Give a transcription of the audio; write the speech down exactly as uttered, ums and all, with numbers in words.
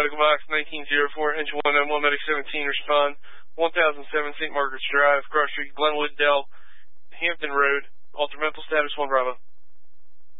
Medical Box nineteen oh four, Engine one nine one, Medic seventeen, respond. one thousand seven Saint Margaret's Drive, Cross Street, Glenwood, Dell, Hampton Road. Alter mental status one Bravo.